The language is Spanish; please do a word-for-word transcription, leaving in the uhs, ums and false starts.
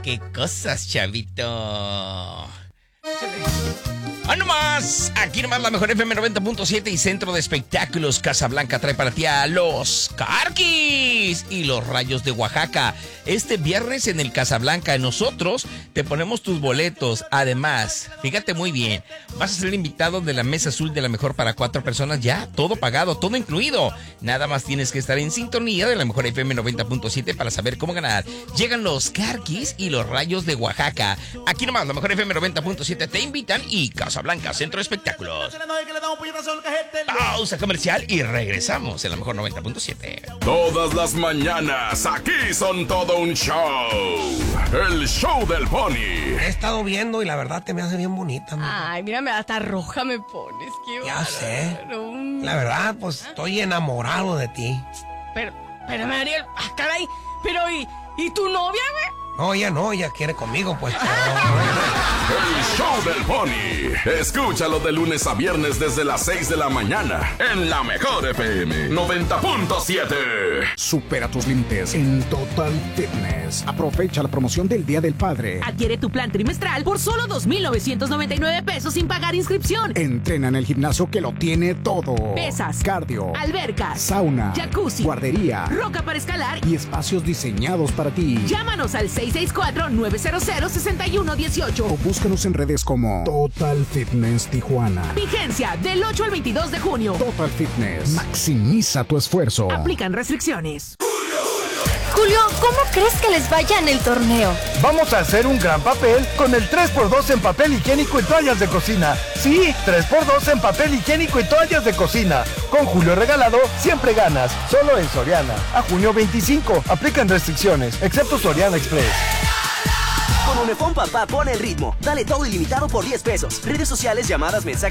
qué cosas, chavito. ¡Ah, no más! Aquí nomás la mejor F M noventa punto siete y Centro de Espectáculos Casablanca trae para ti a los Carquis y los Rayos de Oaxaca. Este viernes en el Casablanca, nosotros te ponemos tus boletos. Además, fíjate muy bien, vas a ser invitado de la Mesa Azul de la Mejor para cuatro personas. Ya, todo pagado, todo incluido. Nada más tienes que estar en sintonía de la mejor F M noventa punto siete para saber cómo ganar. Llegan los Carquis y los Rayos de Oaxaca. Aquí nomás la mejor F M noventa punto siete te invitan y Casablanca, Centro de Espectáculos. Pausa comercial y regresamos en la mejor noventa punto siete. Todas las mañanas, aquí son todo un show. El show del Pony. He estado viendo y la verdad te me hace bien bonita. ¿No? Ay, mírame, hasta roja me pones. Qué ya bárbaro. sé. La verdad, pues estoy enamorado de ti. Pero, pero, Mariel, ah, caray. Pero, ¿y, ¿y tu novia, güey? No, ella no, ella quiere conmigo, pues. Pero... El show del Pony. Escúchalo de lunes a viernes desde las seis de la mañana en la mejor F M noventa punto siete. Supera tus límites en Total Fitness. Aprovecha la promoción del Día del Padre. Adquiere tu plan trimestral por solo dos mil novecientos noventa y nueve pesos sin pagar inscripción. Entrena en el gimnasio que lo tiene todo. Pesas, cardio, albercas, sauna, jacuzzi, guardería, roca para escalar y espacios diseñados para ti. Llámanos al seis seis cuatro, nueve cero cero, seis uno uno ocho o búscanos en redes como Total Fitness Tijuana. Vigencia del ocho al veintidós de junio. Total Fitness. Maximiza tu esfuerzo. Aplican restricciones. Julio, ¿cómo crees que les vaya en el torneo? Vamos a hacer un gran papel con el tres por dos en papel higiénico y toallas de cocina. Sí, tres por dos en papel higiénico y toallas de cocina. Con Julio regalado, siempre ganas. Solo en Soriana. A junio veinticinco. Aplican restricciones, excepto Soriana Express. Con Unifón Papá pone el ritmo. Dale todo ilimitado por diez pesos. Redes sociales, llamadas, mensajes